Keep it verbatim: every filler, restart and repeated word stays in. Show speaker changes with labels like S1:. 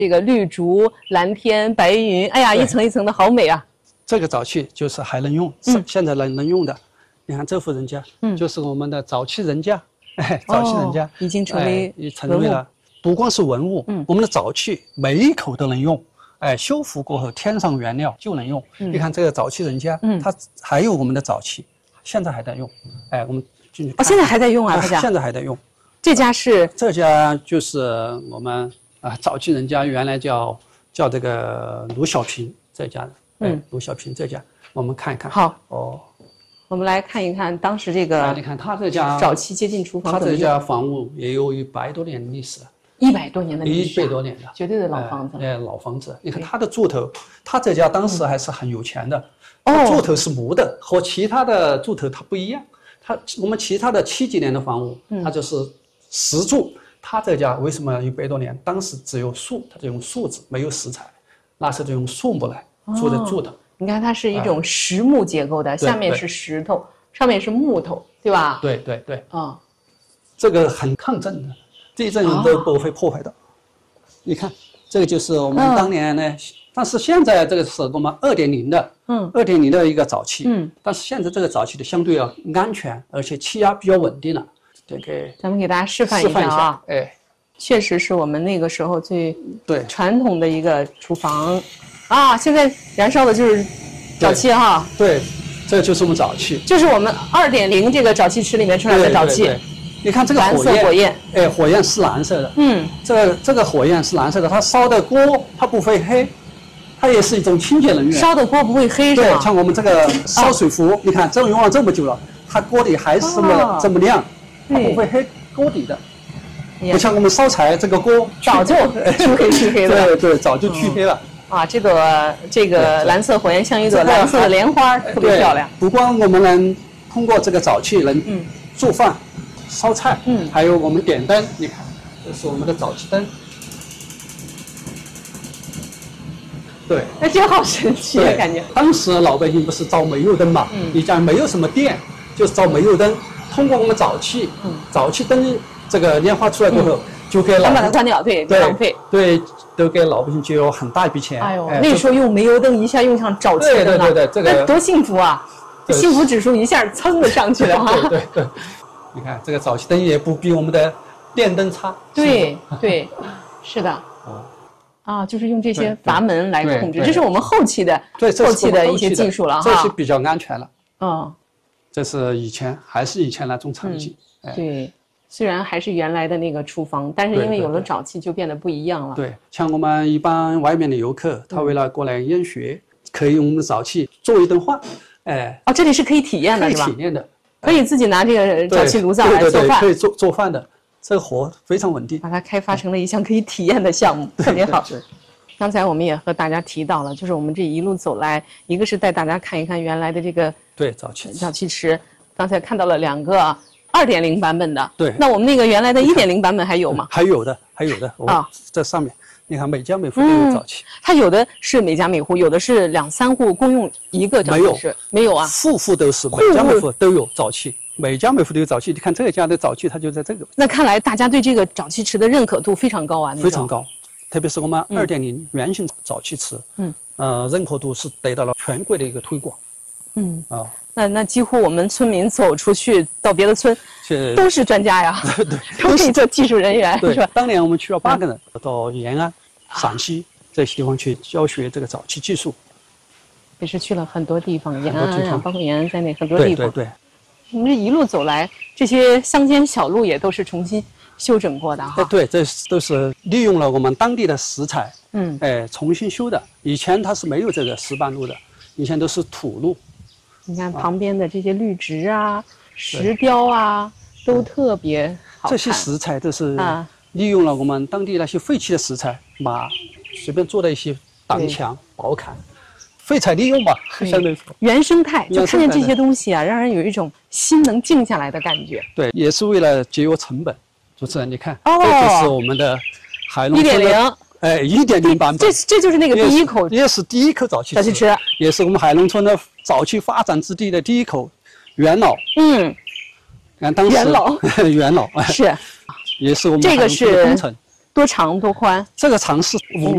S1: 这个绿竹、蓝天、白云，哎呀，一层一层的好美啊！
S2: 这个早期就是还能用，
S1: 嗯、
S2: 现在能能用的。你看这户人家，嗯，就是我们的早期人家，哎，早期人家、哦、
S1: 已经成为
S2: 哎、成为了，不光是文物，嗯，我们的早期每一口都能用。哎，修复过后添上原料就能用。嗯、你看这个早期人家，嗯，它还有我们的早期，现在还在用。哎，我们进去看。
S1: 哦，现在还在用啊，
S2: 啊
S1: 这家。
S2: 现在还在用。
S1: 这家是
S2: 这家就是我们啊早期人家原来叫叫这个卢小平这家的。嗯，卢小平这家，我们看一看。
S1: 好。
S2: 哦，
S1: 我们来看一看当时这个。
S2: 哎，你看他这家
S1: 早期接近厨房。
S2: 他这家房屋也有一百多年的历史了。
S1: 一百多年的历史，
S2: 一百多年的，
S1: 绝对的老房子。
S2: 哎，老房子，你看它的柱头，他这家当时还是很有钱的。哦，柱头是木的，和其他的柱头它不一样。它我们其他的七几年的房屋，它就是石柱。他这家为什么一百多年？当时只有树，它就用树脂，没有石材，那时候就用树木来做的柱头。
S1: 你看，它是一种实木结构的，下面是石头，上面是木头，对吧？
S2: 对对对。
S1: 啊，
S2: 这个很抗震的。地震都不会破坏的。哦、你看，这个就是我们当年呢，嗯、但是现在这个是我们二点零的，嗯，二点零的一个早期，嗯，但是现在这个早期的相对要安全，而且气压比较稳定了。这个
S1: 咱们给大家示范一下啊，
S2: 哎，
S1: 确实是我们那个时候最
S2: 对
S1: 传统的一个厨房啊，现在燃烧的就是早期哈，
S2: 对，对这就是我们早期，
S1: 就是我们二点零这个沼气池里面出来的沼气。
S2: 对对对你看这个火焰，
S1: 火焰，
S2: 哎，火焰是蓝色的。
S1: 嗯，
S2: 这个这个火焰是蓝色的，它烧的锅它不会黑，它也是一种清洁能源。
S1: 烧的锅不会黑是吧？
S2: 对，像我们这个烧水壶，哦、你看这用了这么久了，它锅底还是这么、哦、这么亮，它不会黑锅底的。不像我们烧柴，这个锅
S1: 早就黢黑黢黑了。
S2: 对对，早就黢黑了。
S1: 嗯、啊，这朵这个蓝色火焰像一朵蓝色的莲花，特别漂亮。
S2: 不光我们能通过这个沼气能做饭。嗯烧菜，嗯，还有我们点灯，你看，这是我们的早期灯。对，
S1: 哎，这好神奇的感觉。
S2: 当时老百姓不是照煤油灯嘛，嗯，你讲没有什么电，就是照煤油灯。通过我们沼气，嗯，沼气灯这个烟花出来过后，嗯、就给老
S1: 把它关掉，对，不浪费，
S2: 对，都给老百姓节约很大一笔钱。
S1: 哎呦，哎那时候用煤油灯一下用上沼气灯，
S2: 对对对对，这个
S1: 多幸福啊！幸福指数一下蹭的上去了哈。
S2: 对对对。你看这个早期灯也不比我们的电灯差。
S1: 对对，是的。啊，啊，就是用这些阀门来控制，这是我们后期的
S2: 对
S1: 后期的一些技术了哈。
S2: 这是比较安全了。
S1: 嗯，
S2: 这是以前还是以前那种场景。
S1: 嗯、对，虽然还是原来的那个厨房，但是因为有了沼气，就变得不一样了。
S2: 对，像我们一般外面的游客，他为了过来研学，可以用我们的沼气做一顿饭。哎，
S1: 哦，这里是可以体验的，是吧？
S2: 可以体验的。
S1: 可以自己拿这个沼气炉灶来做饭，
S2: 对对对，可以做做饭的，这个火非常稳定，
S1: 把它开发成了一项可以体验的项目，特别好。刚才我们也和大家提到了，就是我们这一路走来，一个是带大家看一看原来的这个
S2: 对沼气
S1: 沼气池，刚才看到了两个二点零版本的，
S2: 对，
S1: 那我们那个原来的一点零版本还有吗？
S2: 还有的，还有的啊，在上面。你看每家每户都有沼气、
S1: 嗯，它有的是每家每户，有的是两三户共用一个沼气池，没有啊，
S2: 户户都是，每家每户都有沼气，每家每户都有沼气。你看这个家的沼气，它就在这个。
S1: 那看来大家对这个沼气池的认可度非常高啊，
S2: 非常高，特别是我们二点零圆形沼气池，嗯，呃，认可度是得到了全国的一个推广，
S1: 嗯啊。那那几乎我们村民走出去到别的村，都是专家呀，
S2: 对对，
S1: 都可以做技术人员，是吧？
S2: 当年我们去了八个人，到延安、陕西这些地方去教学这个沼气技术，
S1: 也是去了很多地方，延安啊，包括延安在内很多地方。
S2: 对对对。
S1: 我们这一路走来，这些乡间小路也都是重新修整过的哈。
S2: 对，这都是利用了我们当地的石材，嗯，哎，重新修的。以前它是没有这个石板路的，以前都是土路。
S1: 你看旁边的这些绿植啊、石雕啊，都特别好看。
S2: 这些石材都是利用了我们当地那些废弃的石材，把随便做的一些挡墙、宝坎，废材利用吧，相对
S1: 原生态。就看见这些东西啊，让人有一种心能静下来的感觉。
S2: 对，也是为了节约成本。主持人，你看，哦，这就是我们的海龙
S1: 一点零。
S2: 哎，一点零版本，
S1: 这这就是那个第一口，
S2: 也是第一口沼气
S1: 沼气池，
S2: 也是我们海龙村的早期发展之地的第一口元老。
S1: 嗯，
S2: 看当时
S1: 元老，
S2: 元老
S1: 是，
S2: 也是我们
S1: 这个是
S2: 工程
S1: 多长多宽？
S2: 这个长是五